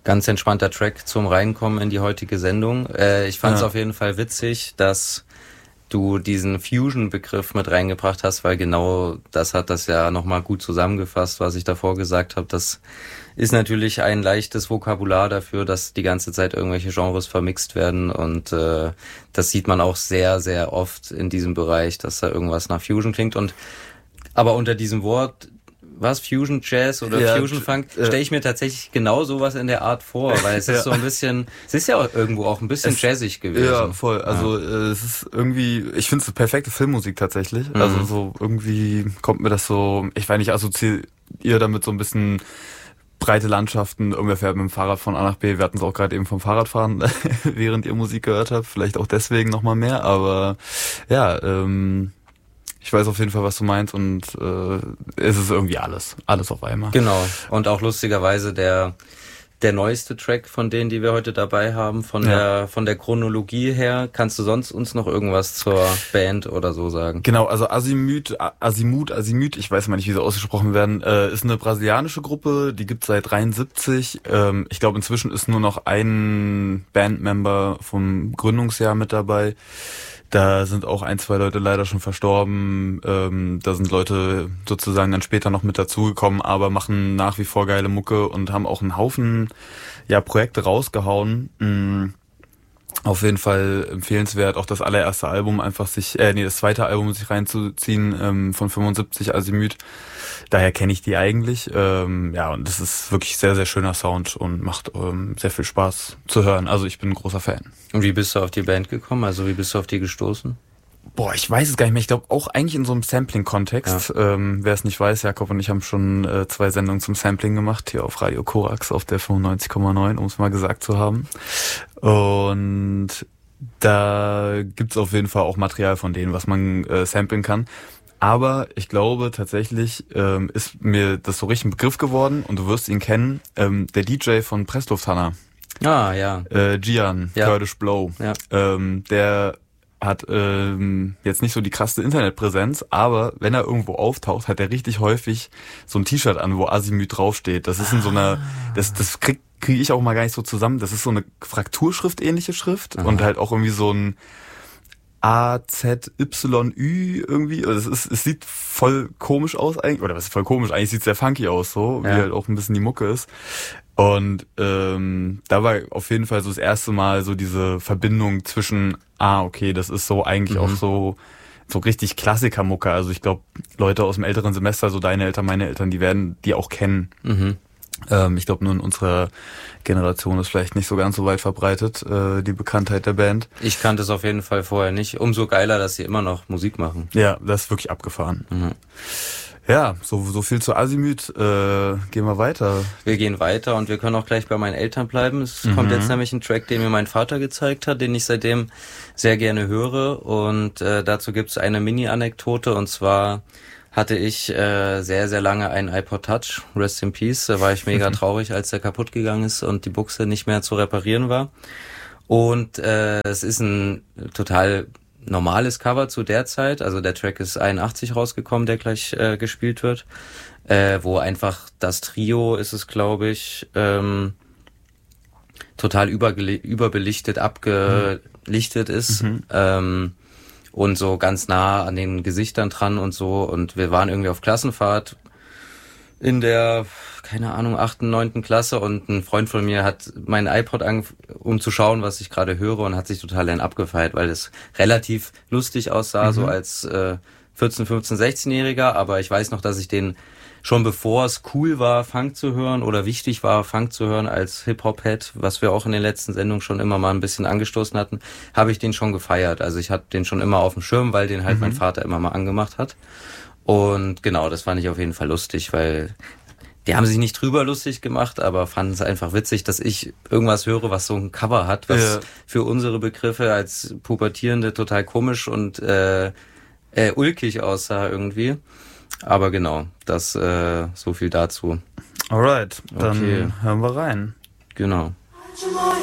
Ganz entspannter Track zum Reinkommen in die heutige Sendung. Ich fand es auf jeden Fall witzig, dass du diesen Fusion-Begriff mit reingebracht hast, weil genau das hat das ja nochmal gut zusammengefasst, was ich davor gesagt habe. Das ist natürlich ein leichtes Vokabular dafür, dass die ganze Zeit irgendwelche Genres vermixt werden und das sieht man auch sehr, sehr oft in diesem Bereich, dass da irgendwas nach Fusion klingt. Aber unter diesem Wort, was, Fusion Jazz oder Fusion Funk, stelle ich mir tatsächlich genau sowas in der Art vor, weil es ist so ein bisschen, es ist ja auch irgendwo auch ein bisschen jazzig gewesen. Ja, voll. Also es ist irgendwie, ich finde es perfekte Filmmusik tatsächlich. Also so irgendwie kommt mir das so, ich weiß nicht, assoziiert ihr damit so ein bisschen breite Landschaften, irgendwer fährt mit dem Fahrrad von A nach B, wir hatten es auch gerade eben vom Fahrradfahren, während ihr Musik gehört habt, vielleicht auch deswegen nochmal mehr, aber ja, ich weiß auf jeden Fall, was du meinst und es ist irgendwie alles auf einmal. Genau, und auch lustigerweise der neueste Track von denen, die wir heute dabei haben, von der Chronologie her. Kannst du sonst uns noch irgendwas zur Band oder so sagen? Genau, also Azimut, ich weiß mal nicht, wie sie ausgesprochen werden, ist eine brasilianische Gruppe, die gibt's seit 73. Ich glaube, inzwischen ist nur noch ein Bandmember vom Gründungsjahr mit dabei. Da sind auch 1, 2 Leute leider schon verstorben. Da sind Leute sozusagen dann später noch mit dazugekommen, aber machen nach wie vor geile Mucke und haben auch einen Haufen Projekte rausgehauen. Auf jeden Fall empfehlenswert, auch das allererste Album einfach das zweite Album sich reinzuziehen, von 75, Azimut. Daher kenne ich die eigentlich. Und das ist wirklich sehr, sehr schöner Sound und macht sehr viel Spaß zu hören. Also ich bin ein großer Fan. Und wie bist du auf die Band gekommen? Also wie bist du auf die gestoßen? Boah, ich weiß es gar nicht mehr. Ich glaube auch eigentlich in so einem Sampling-Kontext. Ja. Wer es nicht weiß, Jakob und ich haben schon 2 Sendungen zum Sampling gemacht, hier auf Radio Korax auf der 95,9, um es mal gesagt zu haben. Und da gibt's auf jeden Fall auch Material von denen, was man samplen kann. Aber ich glaube tatsächlich ist mir das so richtig ein Begriff geworden und du wirst ihn kennen, der DJ von Presslufthansa. Ah, ja. Gian, Curtis Blow. Ja. Der hat jetzt nicht so die krasse Internetpräsenz, aber wenn er irgendwo auftaucht, hat er richtig häufig so ein T-Shirt an, wo Azimut draufsteht. Das ist in so einer, das kriege ich auch mal gar nicht so zusammen. Das ist so eine Frakturschrift ähnliche Schrift und halt auch irgendwie so ein AZYÜ irgendwie. Also es sieht voll komisch aus eigentlich, oder was ist voll komisch? Eigentlich sieht es sehr funky aus, so wie halt auch ein bisschen die Mucke ist. Und da war auf jeden Fall so das erste Mal so diese Verbindung zwischen, okay, das ist so eigentlich auch so richtig Klassikermucke. Also ich glaube, Leute aus dem älteren Semester, so deine Eltern, meine Eltern, die werden die auch kennen. Ich glaube, nur in unserer Generation ist vielleicht nicht so ganz so weit verbreitet, die Bekanntheit der Band. Ich kannte es auf jeden Fall vorher nicht. Umso geiler, dass sie immer noch Musik machen. Ja, das ist wirklich abgefahren. Ja, so viel zu Azimut. Gehen wir weiter. Wir gehen weiter und wir können auch gleich bei meinen Eltern bleiben. Es kommt jetzt nämlich ein Track, den mir mein Vater gezeigt hat, den ich seitdem sehr gerne höre. Und dazu gibt's eine Mini-Anekdote. Und zwar hatte ich sehr, sehr lange einen iPod Touch. Rest in Peace. Da war ich mega traurig, als der kaputt gegangen ist und die Buchse nicht mehr zu reparieren war. Und es ist ein total normales Cover zu der Zeit, also der Track ist 81 rausgekommen, der gleich gespielt wird, wo einfach das Trio ist es, glaube ich, total überbelichtet, abgelichtet ist und so ganz nah an den Gesichtern dran und so, und wir waren irgendwie auf Klassenfahrt in der, keine Ahnung, 8., 9. Klasse und ein Freund von mir hat meinen iPod um zu schauen, was ich gerade höre, und hat sich total dann abgefeiert, weil es relativ lustig aussah, so als 14, 15, 16-Jähriger, aber ich weiß noch, dass ich den schon bevor es cool war, Funk zu hören oder wichtig war, Funk zu hören als Hip-Hop-Head, was wir auch in den letzten Sendungen schon immer mal ein bisschen angestoßen hatten, habe ich den schon gefeiert. Also ich hatte den schon immer auf dem Schirm, weil den halt mein Vater immer mal angemacht hat. Und genau, das fand ich auf jeden Fall lustig, weil die haben sich nicht drüber lustig gemacht, aber fanden es einfach witzig, dass ich irgendwas höre, was so ein Cover hat, was für unsere Begriffe als Pubertierende total komisch und ulkig aussah irgendwie. Aber genau, das so viel dazu. Alright, dann hören wir rein. Genau.